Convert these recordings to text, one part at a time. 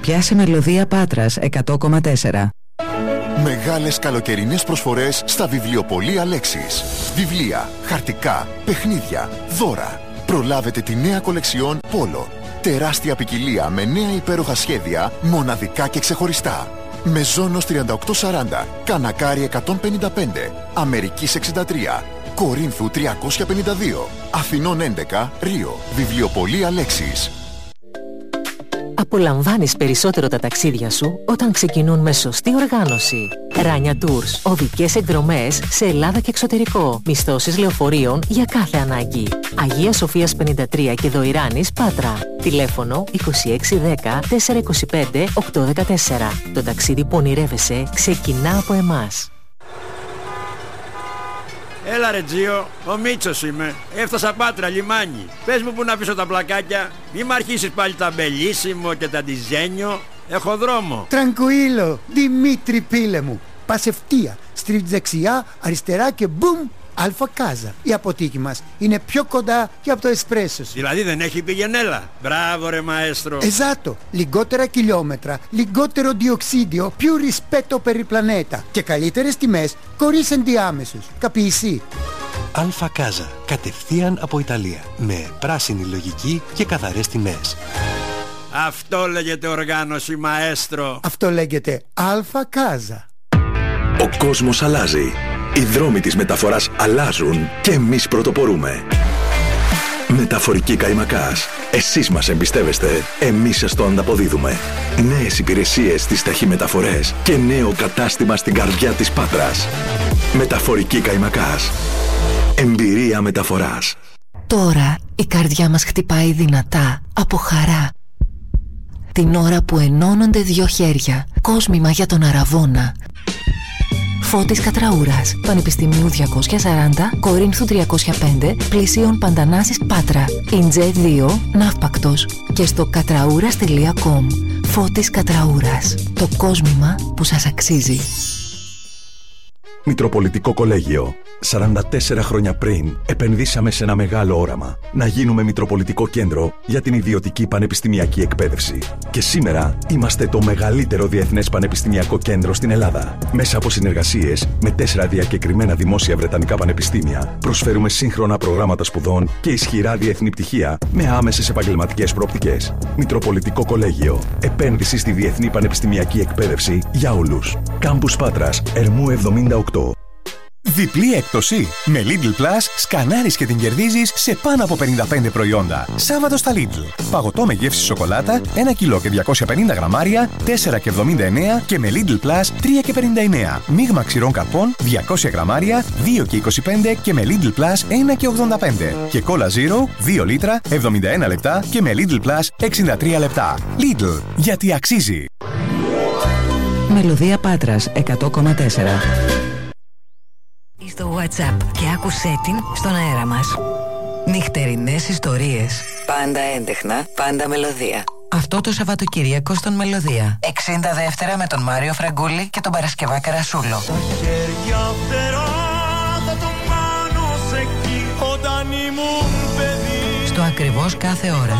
Πιάσε Μελωδία Πάτρας 100,4. Μεγάλες καλοκαιρινές προσφορές στα βιβλιοπωλεία Λέξης. Βιβλία, χαρτικά, παιχνίδια, δώρα. Προλάβετε τη νέα κολεξιόν Πόλο. Τεράστια ποικιλία με νέα υπέροχα σχέδια, μοναδικά και ξεχωριστά. Μεζόνος 3840, Κανακάρι 155, Αμερικής 63, Κορίνθου 352, Αθηνών 11, Ρίο. Βιβλιοπωλεία Λέξης. Απολαμβάνεις περισσότερο τα ταξίδια σου όταν ξεκινούν με σωστή οργάνωση. Ράνια Tours. Οδικές εκδρομές σε Ελλάδα και εξωτερικό. Μισθώσεις λεωφορείων για κάθε ανάγκη. Αγία Σοφίας 53 και Δοηράνης, Πάτρα. Τηλέφωνο 2610 425 814. Το ταξίδι που ονειρεύεσαι ξεκινά από εμάς. Έλα ρε Τζίο, ο Μίτσος είμαι. Έφτασα Πάτρα, λιμάνι. Πες μου που να αφήσω τα πλακάκια. Μη μ' αρχίσεις πάλι τα μπελίσιμο και τα ντιζένιο. Έχω δρόμο. Τρανκουίλο, Δημήτρη πίλε μου. Πας ευθεία, στρίβεις δεξιά, αριστερά και μπουμ, Αλφα Κάζα. Η αποθήκη μας είναι πιο κοντά και από το εσπρέσο σου. Δηλαδή δεν έχει πηγενέλα. Μπράβο ρε μαέστρο. Εζάτο, λιγότερα χιλιόμετρα, λιγότερο διοξίδιο, più rispetto per il pianeta και καλύτερες τιμές χωρίς ενδιάμεσους. Καπιεισί. Αλφα Κάζα, κατευθείαν από Ιταλία, με πράσινη λογική και καθαρές τιμές. Αυτό λέγεται οργάνωση μαέστρο. Αυτό λέγεται Αλφα Κάζα. Ο κόσμος αλλάζει. Οι δρόμοι της μεταφοράς αλλάζουν και εμείς πρωτοπορούμε. Μεταφορική Καϊμακάς. Εσείς μας εμπιστεύεστε, εμείς σας το ανταποδίδουμε. Νέες υπηρεσίες στις ταχυμεταφορές και νέο κατάστημα στην καρδιά της Πάτρας. Μεταφορική Καϊμακάς. Εμπειρία μεταφοράς. Τώρα η καρδιά μας χτυπάει δυνατά από χαρά. Την ώρα που ενώνονται δύο χέρια. Κόσμημα για τον Αραβώνα. Φώτης Κατραούρας, Πανεπιστημίου 240, Κορίνθου 305, Πλησίων Παντανάσης Πάτρα, Ιντζέ 2, Ναύπακτος και στο κατραούρας.com. Φώτης Κατραούρας, το κόσμημα που σας αξίζει. Μητροπολιτικό Κολέγιο. 44 χρόνια πριν επενδύσαμε σε ένα μεγάλο όραμα. Να γίνουμε Μητροπολιτικό Κέντρο για την ιδιωτική πανεπιστημιακή εκπαίδευση. Και σήμερα είμαστε το μεγαλύτερο διεθνές πανεπιστημιακό κέντρο στην Ελλάδα. Μέσα από συνεργασίες με 4 διακεκριμένα δημόσια βρετανικά πανεπιστήμια, προσφέρουμε σύγχρονα προγράμματα σπουδών και ισχυρά διεθνή πτυχία με άμεσες επαγγελματικές προοπτικές. Μητροπολιτικό Κολέγιο. Επένδυση στη διεθνή πανεπιστημιακή εκπαίδευση για όλους. Κάμπους Πάτρας, Ερμού 78. Διπλή έκπτωση. Με Lidl Plus σκανάρεις και την κερδίζεις σε πάνω από 55 προϊόντα. Σάββατο στα Lidl. Παγωτό με γεύση σοκολάτα, 1 κιλό και 250 γραμμάρια, 4,79 και με Lidl Plus 3,59. Μείγμα ξηρών καρπών, 200 γραμμάρια, 2,25 και με Lidl Plus 1,85. Και Cola Zero, 2 λίτρα, 71 λεπτά και με Lidl Plus 63 λεπτά. Lidl, γιατί αξίζει. Μελωδία Πάτρας 100,4. Στο WhatsApp και άκουσέ την στον αέρα μας. Νυχτερινές ιστορίες. Πάντα έντεχνα, πάντα μελωδία. Αυτό το Σαββατοκύριακο στον Μελωδία. 60 δεύτερα με τον Μάριο Φραγκούλη και τον Παρασκευά Καρασούλο. Τα χέρια φτερά θα το πάνω σε εκεί όταν ήμουν παιδί. Στο ακριβώς κάθε ώρας.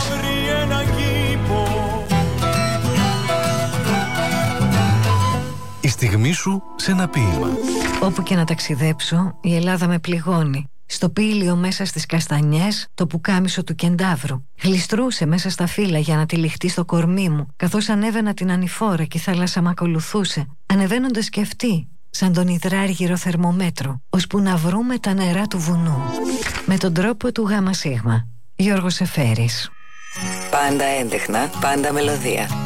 Η στιγμή σου σε ένα ποίημα. Όπου και να ταξιδέψω, η Ελλάδα με πληγώνει. Στο πήλιο μέσα στις καστανιές, το πουκάμισο του κεντάβρου. Γλιστρούσε μέσα στα φύλλα για να τυλιχτεί στο κορμί μου, καθώς ανέβαινα την ανηφόρα και η θάλασσα μ' ακολουθούσε, ανεβαίνοντας και αυτή, σαν τον υδράργυρο θερμομέτρο, ώσπου να βρούμε τα νερά του βουνού. Με τον τρόπο του ΓΣ. Γιώργος Εφέρης. Πάντα έντεχνα, πάντα μελωδία.